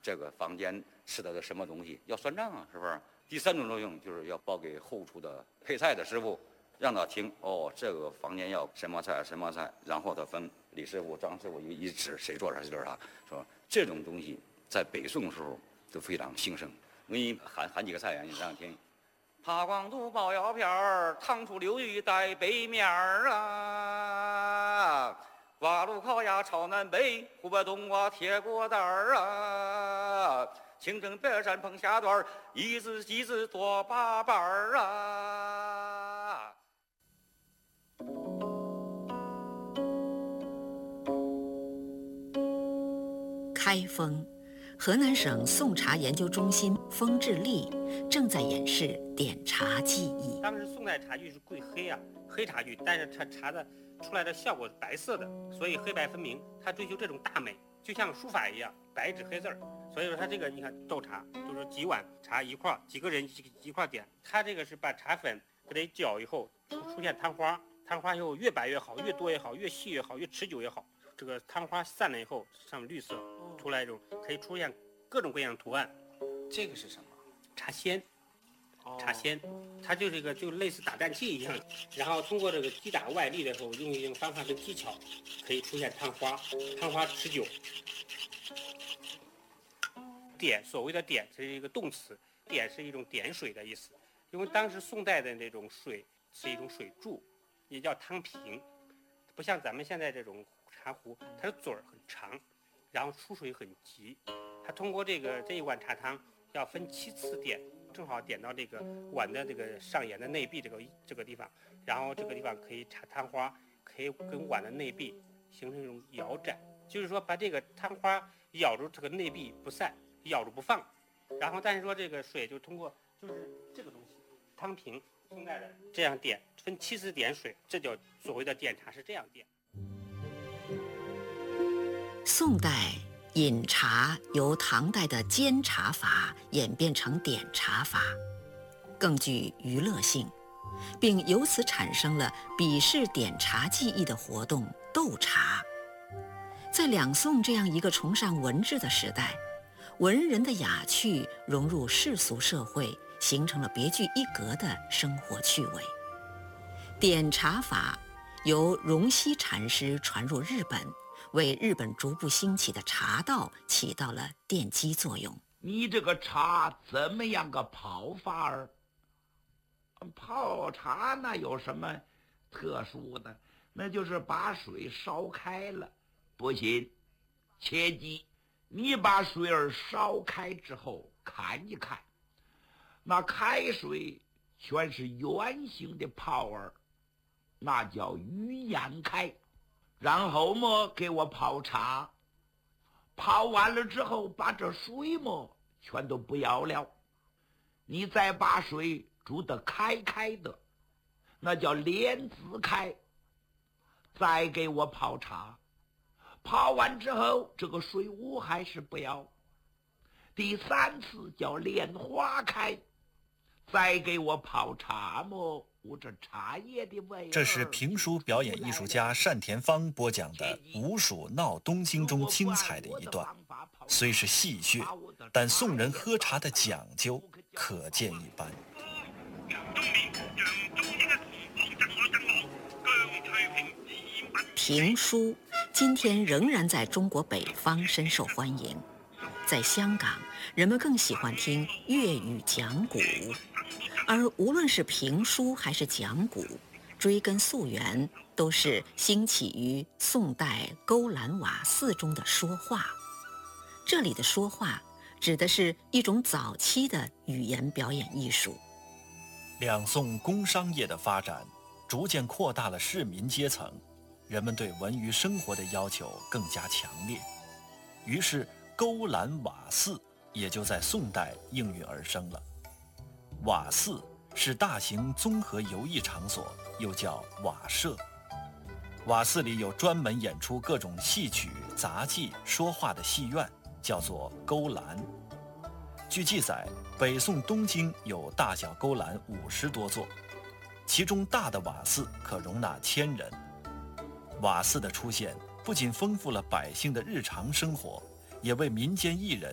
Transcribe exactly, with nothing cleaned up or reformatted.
这个房间吃的什么东西，要算账啊，是不是？第三种作用就是要报给后厨的配菜的师傅，让他听哦，这个房间要什么菜什么菜，然后他分李师傅、张师傅一指谁做啥谁做啥，说这种东西在北宋时候都非常兴盛。我给你喊喊几个菜啊，你这样听。爬光肚包腰片儿，糖醋溜鱼带背面儿啊，瓜卤烤鸭炒南北，湖北冬瓜铁锅蛋儿啊，青城白山碰虾段儿，一只鸡子多八瓣儿啊。 开封，河南省宋茶研究中心封志立正在演示点茶技艺。 当时宋代茶具是贵黑啊，黑茶具，但是它茶的出来的效果是白色的，所以黑白分明。它追求这种大美，就像书法一样，白纸黑字儿。所以说它这个你看斗茶，就是几碗茶一块，几个人一一块点。它这个是把茶粉给它搅以后出出现汤花，汤花以后越白越好，越多越好，越细越好，越持久越好。这个汤花散了以后，上面绿色出来一种可以出现各种各样的图案。 这个是什么？ 茶仙。茶仙，它就是一个就类似打蛋器一样，然后通过这个击打外力的时候，用一种方法跟技巧，可以出现汤花，汤花持久。点，所谓的点这是一个动词，点是一种点水的意思，因为当时宋代的那种水是一种水柱，也叫汤瓶，不像咱们现在这种茶壶，它的嘴儿很长，然后出水很急，它通过这个这一碗茶汤要分七次点。正好点到这个碗的这个上沿的内壁这个这个地方，然后这个地方可以插汤花，可以跟碗的内壁形成一种摇展，就是说把这个汤花咬住这个内壁不散，咬住不放，然后但是说这个水就通过就是这个东西汤瓶，宋代的这样点，分七次点水，这叫所谓的点茶是这样点。 宋代饮茶由唐代的煎茶法演变成点茶法，更具娱乐性，并由此产生了比试点茶技艺的活动斗茶。在两宋这样一个崇尚文治的时代，文人的雅趣融入世俗社会，形成了别具一格的生活趣味。点茶法由荣西禅师传入日本，为日本逐步兴起的茶道起到了奠基作用。 你这个茶怎么样个泡法儿？泡茶那有什么特殊的？那就是把水烧开了。不行，切记，你把水儿烧开之后看一看，那开水全是圆形的泡儿，那叫鱼眼开。然后么给我泡茶，泡完了之后把这水么全都不要了，你再把水煮得开开的，那叫莲子开，再给我泡茶，泡完之后这个水雾还是不要，第三次叫莲花开，再给我泡茶么我这茶叶的味。 这是评书表演艺术家单田芳播讲的《吴蜀闹东京》中精彩的一段，虽是戏谑，但宋人喝茶的讲究可见一斑。 评书今天仍然在中国北方深受欢迎，在香港，人们更喜欢听粤语讲古。而无论是评书还是讲古，追根溯源，都是兴起于宋代勾栏瓦肆中的说话。这里的说话指的是一种早期的语言表演艺术。 两宋工商业的发展逐渐扩大了市民阶层，人们对文娱生活的要求更加强烈，于是勾栏瓦肆也就在宋代应运而生了。瓦肆是大型综合游艺场所，又叫瓦舍。瓦肆里有专门演出各种戏曲、杂技、说话的戏院，叫做勾栏。据记载，北宋东京有大小勾栏五十多座，其中大的瓦肆可容纳千人。瓦肆的出现不仅丰富了百姓的日常生活，也为民间艺人